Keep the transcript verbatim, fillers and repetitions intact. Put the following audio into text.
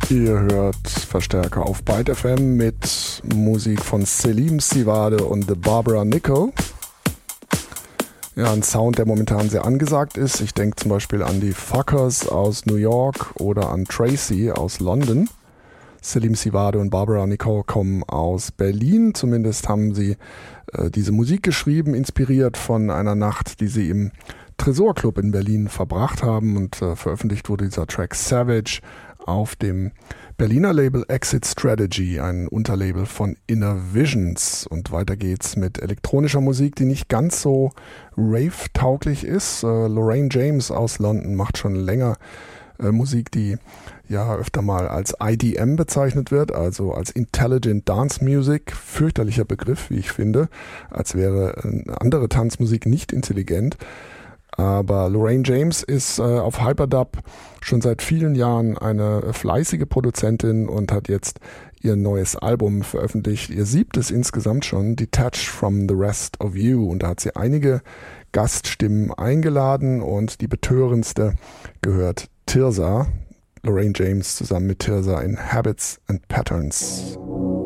Ihr hört Verstärker auf Byte F M mit Musik von Selim Sivade und The Barbara Nickel. Ja, ein Sound, der momentan sehr angesagt ist. Ich denke zum Beispiel an die Fuckers aus New York oder an Tracy aus London. Selim Sivade und Barbara Nickel kommen aus Berlin. Zumindest haben sie äh, diese Musik geschrieben, inspiriert von einer Nacht, die sie im Tresorclub in Berlin verbracht haben. Und äh, veröffentlicht wurde dieser Track Savage auf dem Berliner Label Exit Strategy, ein Unterlabel von Inner Visions. Und weiter geht's mit elektronischer Musik, die nicht ganz so rave-tauglich ist. Äh, Lorraine James aus London macht schon länger äh, Musik, die ja öfter mal als I D M bezeichnet wird, also als Intelligent Dance Music. Fürchterlicher Begriff, wie ich finde, als wäre äh, andere Tanzmusik nicht intelligent. Aber Lorraine James ist äh, auf Hyperdub schon seit vielen Jahren eine fleißige Produzentin und hat jetzt ihr neues Album veröffentlicht, ihr siebtes insgesamt schon, Detached from the Rest of You. Und da hat sie einige Gaststimmen eingeladen und die betörendste gehört Tirza, Lorraine James zusammen mit Tirza in Habits and Patterns.